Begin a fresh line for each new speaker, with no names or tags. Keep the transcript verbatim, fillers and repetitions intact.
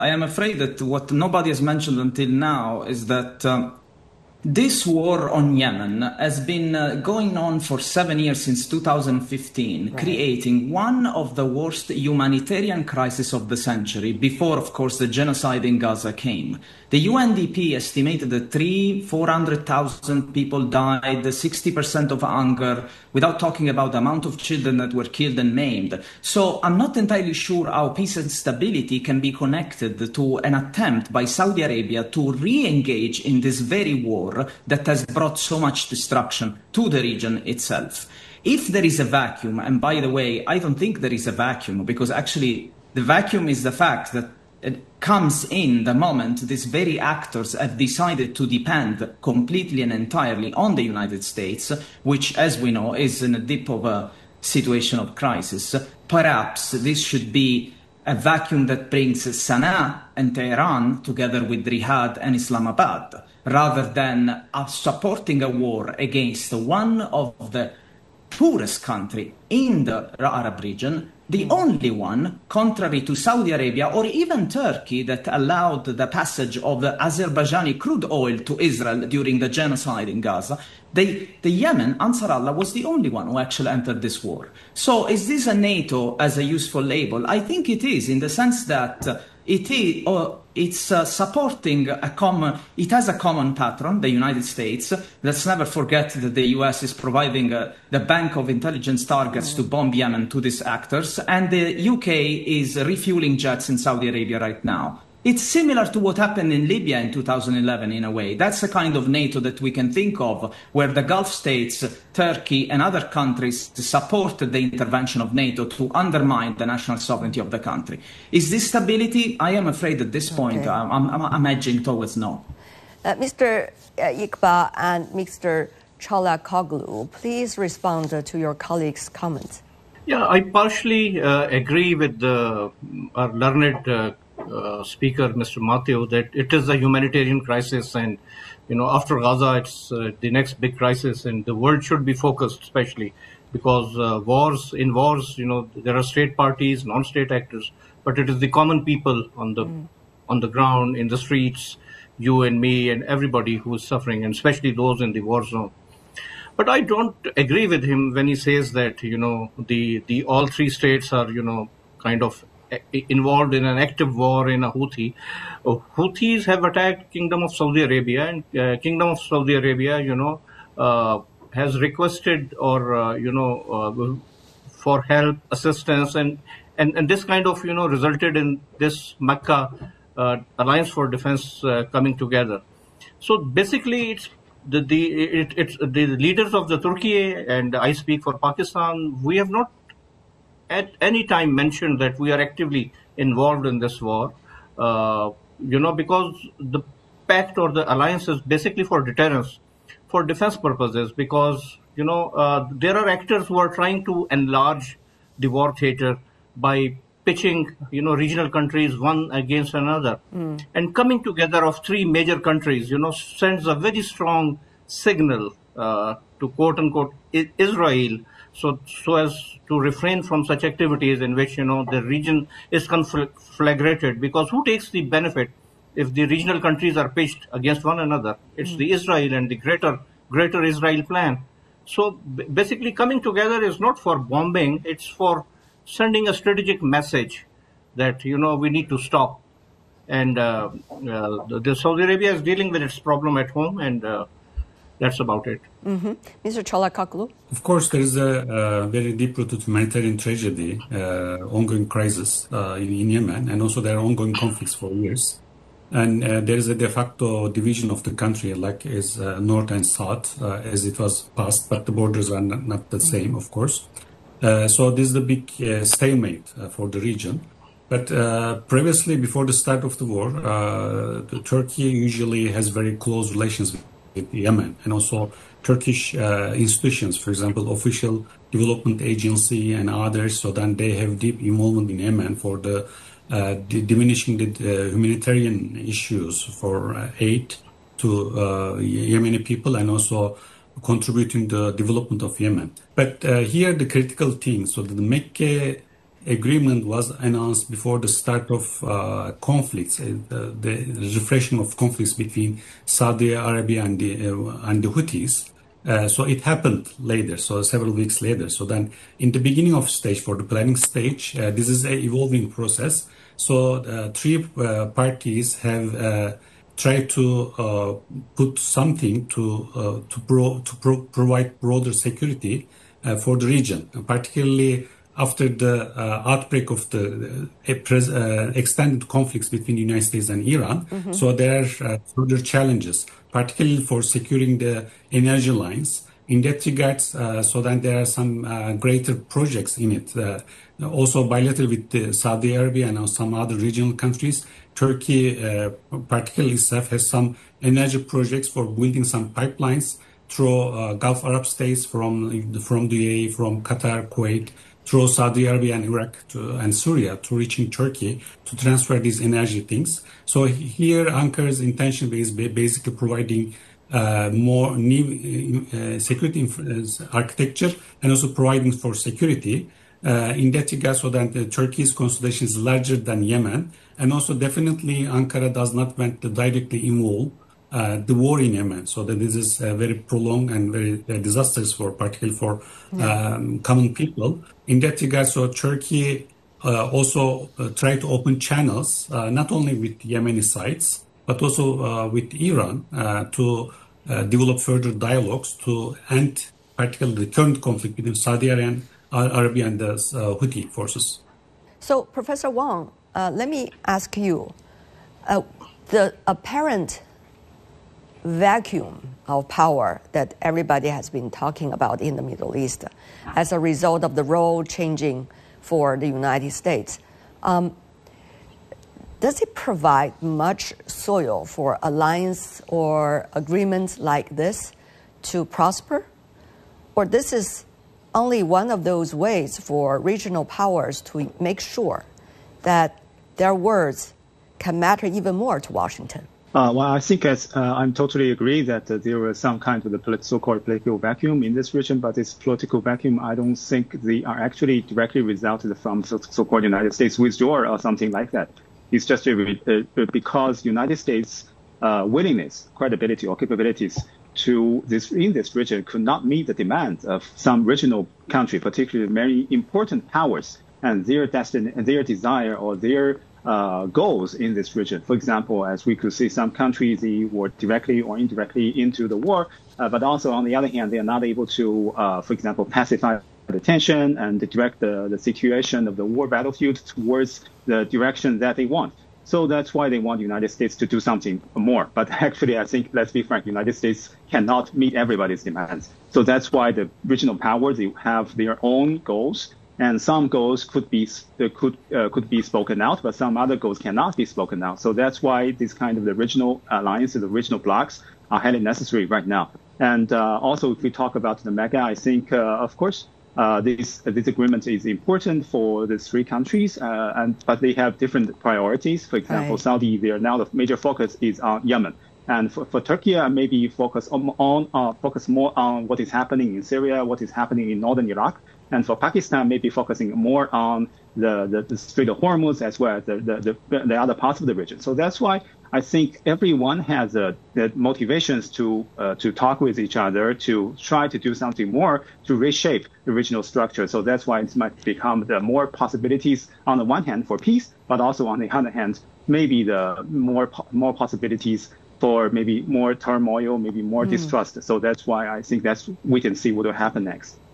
I am afraid that what nobody has mentioned until now is that um, this war on Yemen has been uh, going on for seven years since two thousand fifteen, right, creating one of the worst humanitarian crises of the century, before, of course, the genocide in Gaza came. The U N D P estimated that three, four hundred thousand people died, sixty percent of hunger, without talking about the amount of children that were killed and maimed. So I'm not entirely sure how peace and stability can be connected to an attempt by Saudi Arabia to re-engage in this very war that has brought so much destruction to the region itself. If there is a vacuum, and by the way, I don't think there is a vacuum, because actually the vacuum is the fact that it comes in the moment these very actors have decided to depend completely and entirely on the United States, which, as we know, is in a dip of a situation of crisis. Perhaps this should be a vacuum that brings Sana'a and Tehran together with Riyadh and Islamabad, rather than uh, supporting a war against one of the poorest country in the Arab region, the only one, contrary to Saudi Arabia or even Turkey, that allowed the passage of the Azerbaijani crude oil to Israel during the genocide in Gaza. They, the Yemen, Ansar Allah, was the only one who actually entered this war. So is this a NATO as a useful label? I think it is, in the sense that uh, it is, uh, it's uh, supporting a common, it has a common patron, the United States. Let's never forget that the U S is providing uh, the bank of intelligence targets to bomb Yemen to these actors, and the U K is refueling jets in Saudi Arabia right now. It's similar to what happened in Libya in two thousand eleven, in a way. That's the kind of NATO that we can think of, where the Gulf states, Turkey and other countries supported the intervention of NATO to undermine the national sovereignty of the country. Is this stability? I am afraid at this point, okay. I'm, I'm, I'm edging towards no.
Uh, Mister Iqbal and Mister Çalhakoglu, please respond uh, to your colleagues' comments.
Yeah, I partially uh, agree with the, our learned uh, Uh, speaker, Mister Matthew, that it is a humanitarian crisis, and you know, after Gaza, it's uh, the next big crisis, and the world should be focused, especially because uh, wars, in wars, you know, there are state parties, non-state actors, but it is the common people on the mm. on the ground, in the streets, you and me and everybody who is suffering, and especially those in the war zone. But I don't agree with him when he says that, you know, the the all three states are, you know, kind of involved in an active war in a Houthi. Uh, Houthis have attacked Kingdom of Saudi Arabia, and uh, Kingdom of Saudi Arabia, you know, uh, has requested or, uh, you know, uh, for help, assistance, and, and, and this kind of, you know, resulted in this Mecca uh, Alliance for Defense uh, coming together. So basically, it's the, the, it, it's the leaders of the Turkey, and I speak for Pakistan, we have not at any time mentioned that we are actively involved in this war, uh, you know, because the pact or the alliance is basically for deterrence, for defense purposes, because, you know, uh, there are actors who are trying to enlarge the war theater by pitching, you know, regional countries one against another. Mm. And coming together of three major countries, you know, sends a very strong signal uh, to quote unquote Israel, so so as to refrain from such activities in which, you know, the region is conflagrated, because who takes the benefit if the regional countries are pitched against one another? It's mm. the Israel and the greater greater Israel plan. So basically coming together is not for bombing, it's for sending a strategic message that, you know, we need to stop. And uh, uh, the, the Saudi Arabia is dealing with its problem at home, and uh, that's about it.
Mm-hmm. Mister Çalhakoglu?
Of course, there is a uh, very deep-rooted humanitarian tragedy, uh, ongoing crisis uh, in, in Yemen, and also there are ongoing conflicts for years. And uh, there is a de facto division of the country, like is uh, north and south, uh, as it was past, but the borders are not, not the same, of course. Uh, so this is the big uh, stalemate uh, for the region. But uh, previously, before the start of the war, uh, the Turkey usually has very close relations with with Yemen, and also Turkish uh, institutions, for example, Official Development Agency and others. So then they have deep involvement in Yemen for the uh, d- diminishing the uh, humanitarian issues for uh, aid to uh, Yemeni people, and also contributing the development of Yemen. But uh, here the critical thing, so the Mecca agreement was announced before the start of uh, conflicts, uh, the refreshing of conflicts between Saudi Arabia and the, uh, and the Houthis. Uh, so it happened later, so several weeks later. So then in the beginning of stage, for the planning stage, uh, this is an evolving process. So uh, three uh, parties have uh, tried to uh, put something to uh, to, pro- to pro- provide broader security uh, for the region, particularly after the uh, outbreak of the uh, pres- uh, extended conflicts between the United States and Iran. Mm-hmm. So there are uh, further challenges, particularly for securing the energy lines. In that regards, uh, so then there are some uh, greater projects in it. Uh, also bilateral with uh, Saudi Arabia and some other regional countries. Turkey, uh, particularly itself, has some energy projects for building some pipelines through uh, Gulf Arab states from, from the U A E, from Qatar, Kuwait, through Saudi Arabia and Iraq to, and Syria to reaching Turkey to transfer these energy things. So here Ankara's intention is basically providing uh, more new uh, security inf- architecture and also providing for security. Uh, in that regard, so that uh, Turkey's consolidation is larger than Yemen. And also definitely Ankara does not want to directly involve Uh, the war in Yemen, so that this is uh, very prolonged and very uh, disastrous for, particularly for um, common people. In that regard, so Turkey uh, also uh, tried to open channels, uh, not only with Yemeni sides, but also uh, with Iran uh, to uh, develop further dialogues to end particularly the current conflict between Saudi Arabia, Arabia and the uh, Houthi forces.
So, Professor Wang, uh, let me ask you, uh, the apparent vacuum of power that everybody has been talking about in the Middle East as a result of the role changing for the United States. Um, does it provide much soil for alliance or agreements like this to prosper? Or this is only one of those ways for regional powers to make sure that their words can matter even more to Washington?
Uh, well, I think as uh, I'm totally agree that uh, there was some kind of the polit- so-called political vacuum in this region, but this political vacuum, I don't think they are actually directly resulted from so- so-called United States withdrawal or something like that. It's just uh, uh, because United States uh, willingness, credibility, or capabilities to this in this region could not meet the demand of some regional country, particularly many important powers, and their destiny, and their desire or their Uh, goals in this region. For example, as we could see, some countries they were directly or indirectly into the war, uh, but also on the other hand, they are not able to, uh, for example, pacify the tension and direct the, the situation of the war battlefield towards the direction that they want. So that's why they want the United States to do something more. But actually, I think, let's be frank, the United States cannot meet everybody's demands. So that's why the regional powers, they have their own goals. And some goals could be uh, could uh, could be spoken out, but some other goals cannot be spoken out. So that's why this kind of the regional alliances, the regional blocs, are highly necessary right now. And uh, also, if we talk about the MEGA, I think, uh, of course, uh, this uh, this agreement is important for the three countries, uh, and but they have different priorities. For example, right. Saudi, their now the major focus is on Yemen. And for, for Turkey, uh, maybe focus on, on uh, focus more on what is happening in Syria, what is happening in northern Iraq. And for Pakistan, maybe focusing more on the, the, the Strait of Hormuz as well as the, the, the, the other parts of the region. So that's why I think everyone has uh, the motivations to uh, to talk with each other, to try to do something more to reshape the regional structure. So that's why it might become the more possibilities on the one hand for peace, but also on the other hand, maybe the more more possibilities for maybe more turmoil, maybe more mm. distrust. So that's why I think that's we can see what will happen next.